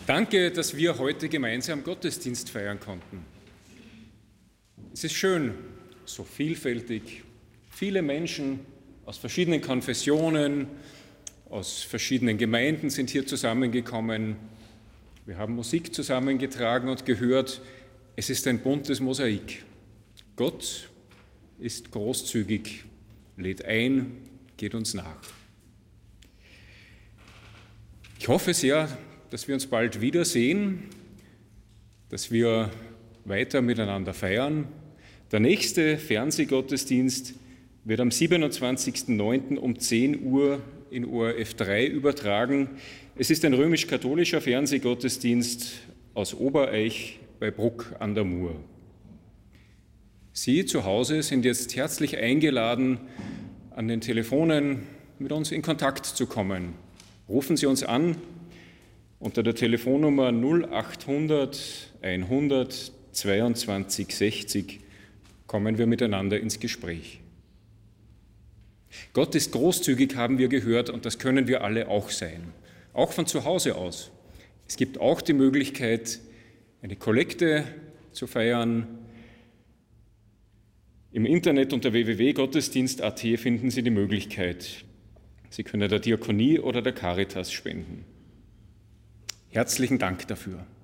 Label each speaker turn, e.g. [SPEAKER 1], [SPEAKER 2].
[SPEAKER 1] Danke, dass wir heute gemeinsam Gottesdienst feiern konnten. Es ist schön, so vielfältig, viele Menschen aus verschiedenen Konfessionen, aus verschiedenen Gemeinden sind hier zusammengekommen. Wir haben Musik zusammengetragen und gehört, es ist ein buntes Mosaik. Gott ist großzügig, lädt ein, geht uns nach. Ich hoffe sehr, dass wir uns bald wiedersehen, dass wir weiter miteinander feiern. Der nächste Fernsehgottesdienst wird am 27.09. um 10 Uhr in ORF 3 übertragen. Es ist ein römisch-katholischer Fernsehgottesdienst aus Obereich bei Bruck an der Mur. Sie zu Hause sind jetzt herzlich eingeladen, an den Telefonen mit uns in Kontakt zu kommen. Rufen Sie uns an unter der Telefonnummer 0800 100 22 60. Kommen wir miteinander ins Gespräch. Gott ist großzügig, haben wir gehört, und das können wir alle auch sein, auch von zu Hause aus. Es gibt auch die Möglichkeit, eine Kollekte zu feiern. Im Internet unter www.gottesdienst.at finden Sie die Möglichkeit. Sie können der Diakonie oder der Caritas spenden. Herzlichen Dank dafür.